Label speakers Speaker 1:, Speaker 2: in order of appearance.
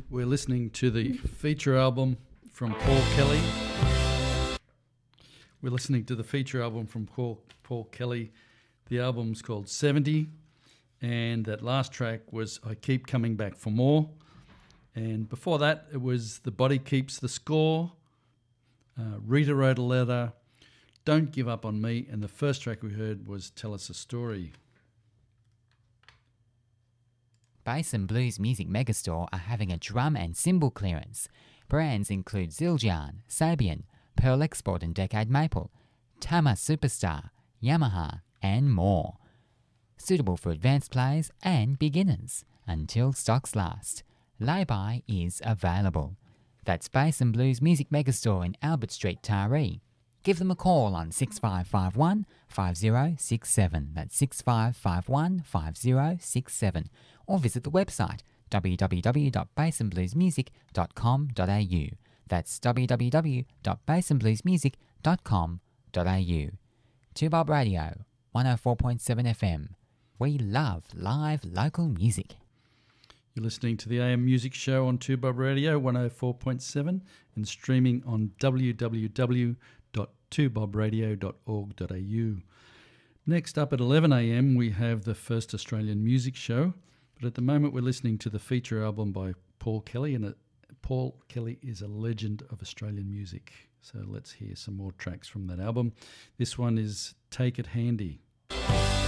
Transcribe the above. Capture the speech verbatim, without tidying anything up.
Speaker 1: We're listening to the feature album from Paul Kelly. We're listening to the feature album from Paul, Paul Kelly. The album's called seventy, and that last track was I Keep Coming Back for More. And before that, it was The Body Keeps the Score, uh, Rita Wrote a Letter, Don't Give Up on Me, and the first track we heard was Tell Us a Story.
Speaker 2: Bass and Blues Music Megastore are having a drum and cymbal clearance. Brands include Zildjian, Sabian, Pearl Export and Decade Maple, Tama Superstar, Yamaha, and more. Suitable for advanced players and beginners until stocks last. Lay-by is available. That's Bass and Blues Music Megastore in Albert Street, Taree. Give them a call on six five five one, five zero six seven. That's six five five one, five zero six seven. Or visit the website w w w dot bass and blues music dot com dot a u. That's w w w dot bass and blues music dot com dot a u. two Bob Radio, one oh four point seven F M. We love live local music.
Speaker 1: You're listening to the A M Music Show on two Bob Radio, one oh four point seven, and streaming on w w w dot two bob radio dot org dot a u. Next up at eleven a m we have the First Australian Music Show, but at the moment we're listening to the feature album by Paul Kelly, and it, Paul Kelly is a legend of Australian music. So let's hear some more tracks from that album. This one is Take It Handy.